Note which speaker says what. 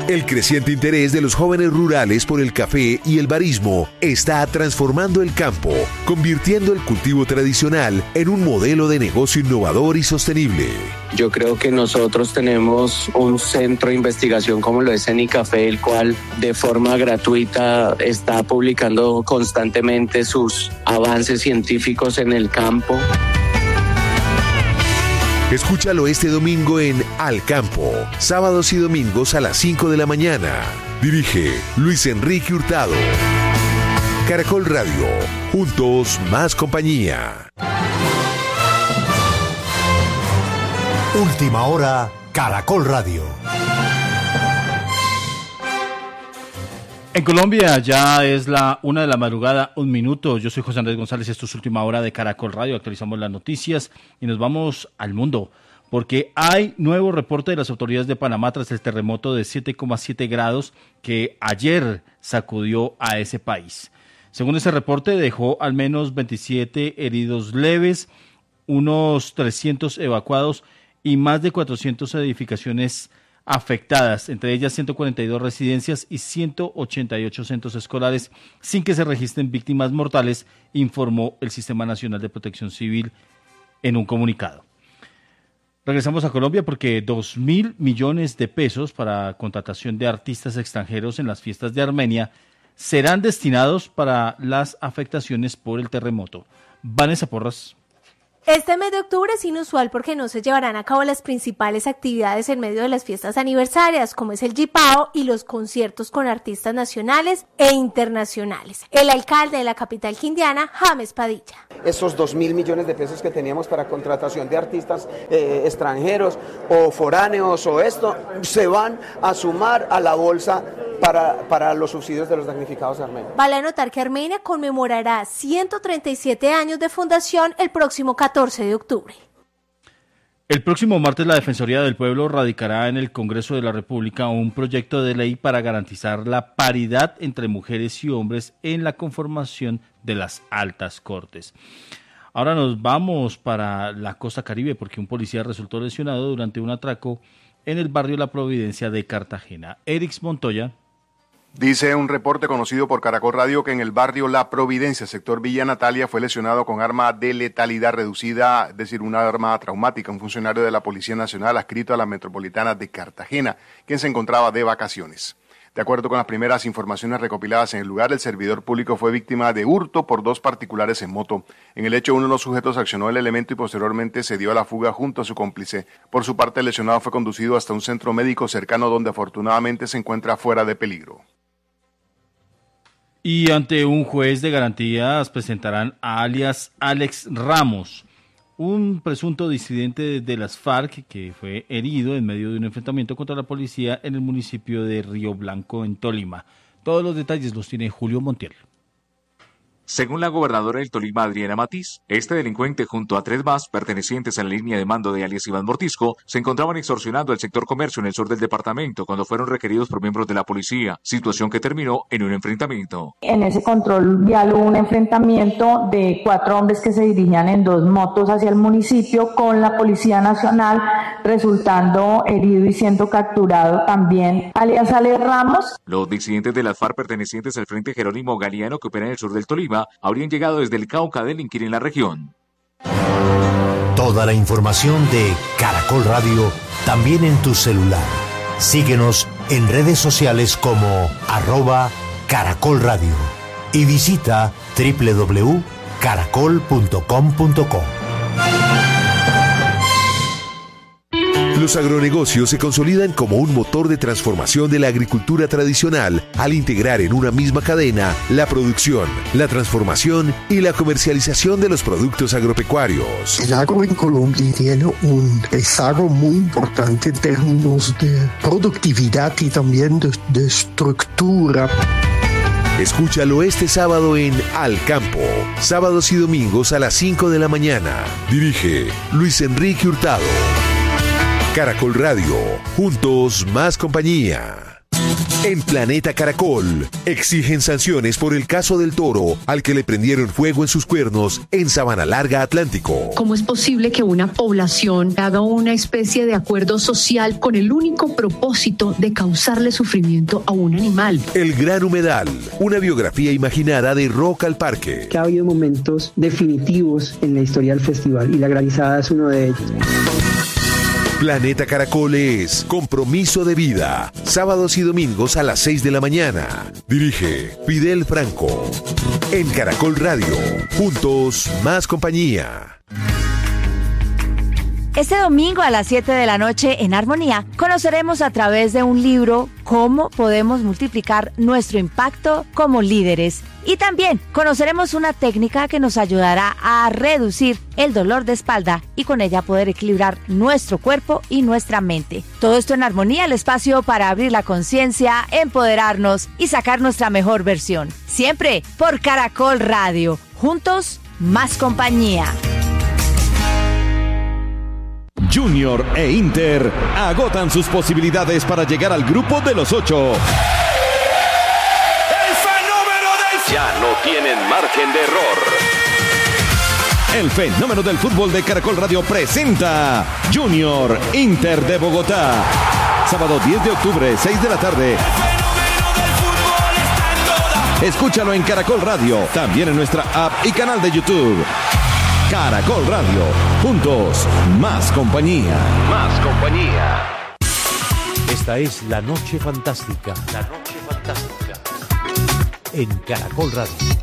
Speaker 1: El creciente interés de los jóvenes rurales por el café y el barismo está transformando el campo, convirtiendo el cultivo tradicional en un modelo de negocio innovador y sostenible.
Speaker 2: Yo creo que nosotros tenemos un centro de investigación como lo es Cenicafé, el cual de forma gratuita está publicando constantemente sus avances científicos en el campo.
Speaker 1: Escúchalo este domingo en Al Campo, sábados y domingos a las 5 de la mañana. Dirige Luis Enrique Hurtado. Caracol Radio, juntos más compañía.
Speaker 3: Última hora, Caracol Radio.
Speaker 4: En Colombia ya es la 1 de la madrugada, 1 minuto. Yo soy José Andrés González, esto es Última Hora de Caracol Radio. Actualizamos las noticias y nos vamos al mundo, porque hay nuevo reporte de las autoridades de Panamá tras el terremoto de 7,7 grados que ayer sacudió a ese país. Según ese reporte, dejó al menos 27 heridos leves, unos 300 evacuados y más de 400 edificaciones afectadas, entre ellas 142 residencias y 188 centros escolares, sin que se registren víctimas mortales, informó el Sistema Nacional de Protección Civil en un comunicado. Regresamos a Colombia porque 2.000 millones de pesos para contratación de artistas extranjeros en las fiestas de Armenia serán destinados para las afectaciones por el terremoto. Vanessa Porras.
Speaker 5: Este mes de octubre es inusual porque no se llevarán a cabo las principales actividades en medio de las fiestas aniversarias, como es el Jipao y los conciertos con artistas nacionales e internacionales. El alcalde de la capital quindiana, James Padilla.
Speaker 6: Esos 2.000 millones de pesos que teníamos para contratación de artistas extranjeros o foráneos o esto, se van a sumar a la bolsa para los subsidios de los damnificados armenios.
Speaker 5: Vale anotar que Armenia conmemorará 137 años de fundación el próximo 14 de octubre.
Speaker 4: El próximo martes la Defensoría del Pueblo radicará en el Congreso de la República un proyecto de ley para garantizar la paridad entre mujeres y hombres en la conformación de las altas cortes. Ahora nos vamos para la costa Caribe porque un policía resultó lesionado durante un atraco en el barrio La Providencia de Cartagena. Erix Montoya.
Speaker 7: Dice un reporte conocido por Caracol Radio que en el barrio La Providencia, sector Villa Natalia, fue lesionado con arma de letalidad reducida, es decir, una arma traumática, un funcionario de la Policía Nacional adscrito a la Metropolitana de Cartagena, quien se encontraba de vacaciones. De acuerdo con las primeras informaciones recopiladas en el lugar, el servidor público fue víctima de hurto por 2 particulares en moto. En el hecho, uno de los sujetos accionó el elemento y posteriormente se dio a la fuga junto a su cómplice. Por su parte, el lesionado fue conducido hasta un centro médico cercano donde afortunadamente se encuentra fuera de peligro.
Speaker 4: Y ante un juez de garantías presentarán a alias Alex Ramos, un presunto disidente de las FARC que fue herido en medio de un enfrentamiento contra la policía en el municipio de Río Blanco, en Tolima. Todos los detalles los tiene Julio Montiel.
Speaker 8: Según la gobernadora del Tolima, Adriana Matiz, este delincuente junto a 3 más pertenecientes a la línea de mando de alias Iván Mortisco se encontraban extorsionando el sector comercio en el sur del departamento cuando fueron requeridos por miembros de la policía, situación que terminó en un enfrentamiento.
Speaker 9: En ese control vial hubo un enfrentamiento de 4 hombres que se dirigían en 2 motos hacia el municipio con la Policía Nacional, resultando herido y siendo capturado también alias Alex Ramos.
Speaker 8: Los disidentes de las FARC pertenecientes al Frente Jerónimo Galiano que opera en el sur del Tolima habrían llegado desde el Cauca a delinquir en la región.
Speaker 3: Toda la información de Caracol Radio también en tu celular. Síguenos en redes sociales como @Caracol Radio y visita www.caracol.com.co.
Speaker 1: Los agronegocios se consolidan como un motor de transformación de la agricultura tradicional al integrar en una misma cadena la producción, la transformación y la comercialización de los productos agropecuarios.
Speaker 10: El agro en Colombia tiene un rezago muy importante en términos de productividad y también de estructura.
Speaker 1: Escúchalo este sábado en Al Campo, sábados y domingos a las 5 de la mañana. Dirige Luis Enrique Hurtado. Caracol Radio, juntos más compañía. En Planeta Caracol, exigen sanciones por el caso del toro al que le prendieron fuego en sus cuernos en Sabana Larga, Atlántico.
Speaker 11: ¿Cómo es posible que una población haga una especie de acuerdo social con el único propósito de causarle sufrimiento a un animal?
Speaker 1: El Gran Humedal, una biografía imaginada de Rock al Parque.
Speaker 12: Que ha habido momentos definitivos en la historia del festival y la granizada es uno de ellos.
Speaker 1: Planeta Caracol es compromiso de vida. Sábados y domingos a las 6 de la mañana. Dirige Fidel Franco. En Caracol Radio. Juntos, más compañía.
Speaker 13: Este domingo a las 7 de la noche en Armonía conoceremos a través de un libro cómo podemos multiplicar nuestro impacto como líderes. Y también conoceremos una técnica que nos ayudará a reducir el dolor de espalda y con ella poder equilibrar nuestro cuerpo y nuestra mente. Todo esto en Armonía, el espacio para abrir la conciencia, empoderarnos y sacar nuestra mejor versión. Siempre por Caracol Radio. Juntos, más compañía.
Speaker 14: Junior e Inter agotan sus posibilidades para llegar al grupo de los 8.
Speaker 15: ¡El fenómeno del...
Speaker 14: Ya no tienen margen de error. El fenómeno del fútbol de Caracol Radio presenta Junior Inter de Bogotá. Sábado 10 de octubre, 6 de la tarde. Escúchalo en Caracol Radio, también en nuestra app y canal de YouTube. Caracol Radio, juntos, más compañía.
Speaker 3: Más compañía. Esta es La Noche Fantástica. La Noche Fantástica. En Caracol Radio.